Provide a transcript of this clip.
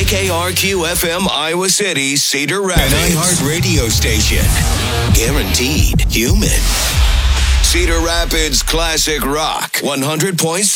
KKRQ FM Iowa City, Cedar Rapids. An iHeart radio station. Guaranteed human. Cedar Rapids Classic Rock 100.7.